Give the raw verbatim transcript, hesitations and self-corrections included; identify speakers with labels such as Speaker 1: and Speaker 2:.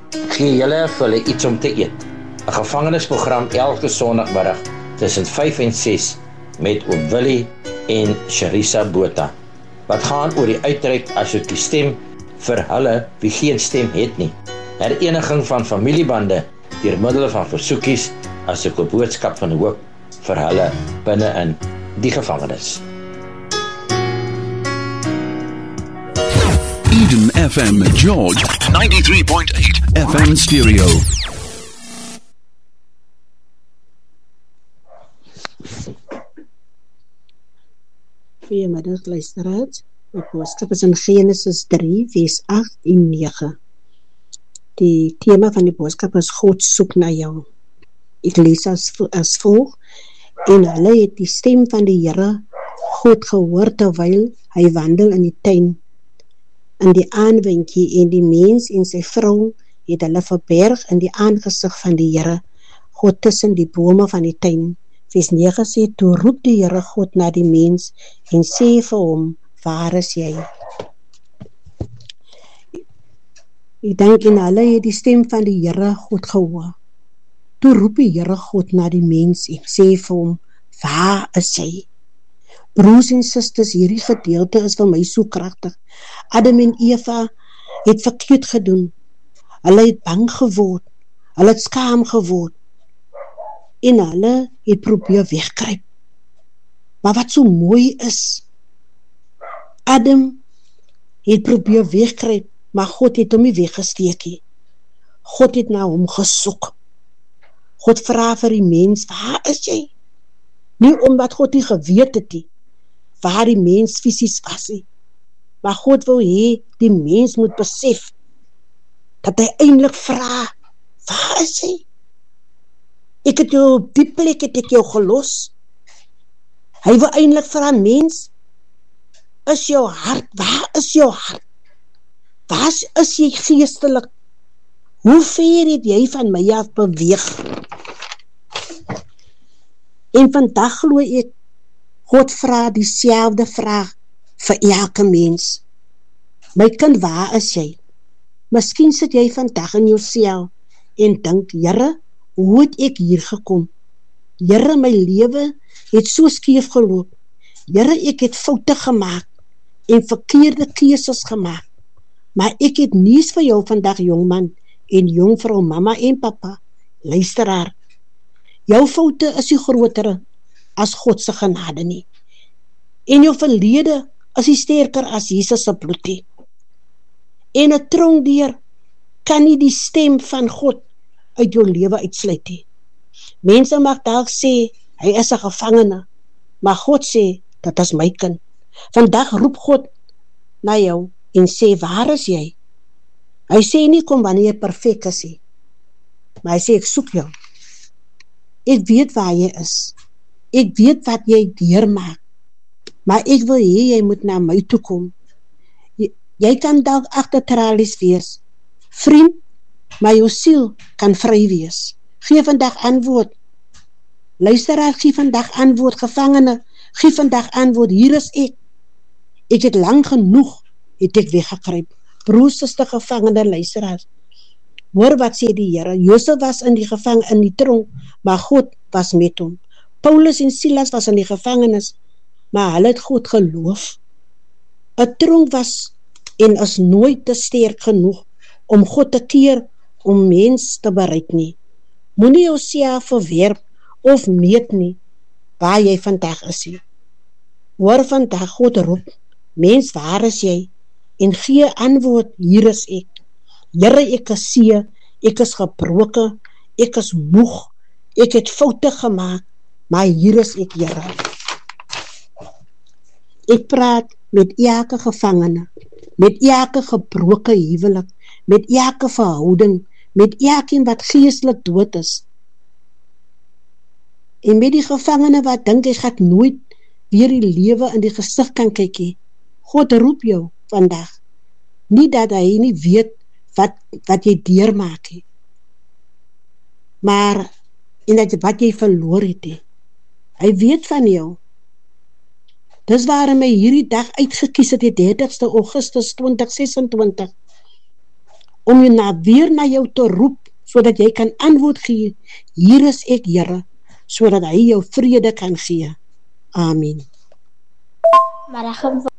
Speaker 1: gee julle vir hulle iets om te eet. 'n Gevangenisprogram elke Sondagmiddag tussen vyf en ses met oom Willie en Sharissa Botha. Wat gaan oor die uitreik as jy die stem vir hulle wie geen stem het nie. Hereniging van familiebande deur middel van versoekies as 'n boodskap van hoop vir hulle binne in die gevangenis.
Speaker 2: Eden F M George ninety-three point eight F M stereo.
Speaker 3: Goeiemiddag luisteraars. Die boodskap is in Genesis drie vers agt en nege. Die tema van die boodskap is God soek na jou. Ek lees as, as volg. En hulle het die stem van die Here God gehoor terwyl hy wandel in die tuin. In die aanwinkie en die mens en sy vrou het hulle verberg in die aangesig van die Here God tussen die bome van die tuin. Vers nege sê, toe roep die Here God na die mens en sê vir hom, waar is jy? Ek dink en hulle het die stem van die Here God gehoor. Toe roep die Here God na die mens en sê vir hom, waar is jy? Broers en susters, hierdie gedeelte is vir my so kragtig. Adam en Eva het verkeerd gedoen. Hulle het bang geword. Hulle het skaam geword. En hulle het probeer wegkruip. Maar wat so mooi is, Adam het probeer wegkruip, maar God het hom nie weggesteek nie. God het na hom gesoek. God vra vir die mens, waar is jy? Nie omdat God nie geweet het nie, waar die mens fisies was nie. Maar God wil hê die mens moet besef, dat hy eintlik vra, waar is jy? Ek het jou op die plek het ek jou gelos. Hy wil eintlik vra, mens, is jou hart, waar is jou hart? Waar is jy geestelik? Hoe ver het jy van my af beweeg? En vandag glo ek, God vra dieselfde vraag vir elke mens. My kind, waar is jy? Miskien sit jy vandag in jou sel en dink, Here, hoe het ek hier gekom? Here, my lewe het so skeef geloop. Here, ek het foute gemaak en verkeerde keuses gemaak. Maar ek het nuus vir jou vandag, jongman en jongvrou, mama en papa. Luisteraar, jou foute is die grotere as God se genade nie. En jou verlede is die sterker as Jesus se bloed nie. En 'n tronkdeur kan nie die stem van God uit jou lewe uitsluit nie. Mense mag dalk sê, hy is 'n gevangene, maar God sê, dat is my kind. Vandag roep God na jou en sê, waar is jy? Hy sê nie, kom wanneer jy perfek is nie, maar hy sê, ek soek jou. Ek weet waar jy is. Ek weet wat jy deurmaak, maar ek wil hê jy moet na my toe kom. Jy, jy kan dalk agter tralies wees, vriend, maar jou siel kan vry wees. Gee vandag antwoord. Luisteraar, gee vandag antwoord. Gevangene, gee vandag antwoord. Hier is ek. Ek het lang genoeg, het ek weggekruip. Broers is die gevangene, luisteraar. Hoor wat sê die Here. Josef was in die gevang, in die tronk, maar God was met hom. Paulus en Silas was in die gevangenis, maar hulle het God geloof. 'n Tronk was en is nooit te sterk genoeg om God te keer, om mens te bereik nie. Moenie jouself verwerp of meet nie, waar jy vandag is nie. Hoor vandag God roep, mens, waar is jy? En gee antwoord, hier is ek. Here, ek is seer, ek is gebroken, ek is moeg, ek het foute gemaak, maar hier is ek, Here. Ek praat met elke gevangene, met elke gebroke huwelik, met elke verhouding, met elkeen wat geestelik dood is. En met die gevangene wat dink hy gaan nooit weer die lewe in die gesig kan kyk nie. God roep jou vandag. Nie dat hy nie weet wat, wat jy deurmaak nie, maar en dat wat jy verloor het nie. Hy weet van jou. Dis waarom hy hierdie dag uitgekies het, die dertigste Augustus twintig sesentwintig, om jou na weer na jou te roep, sodat jy kan antwoord gee, hier is ek, Here, sodat hy jou vrede kan gee. Amen.
Speaker 4: Maar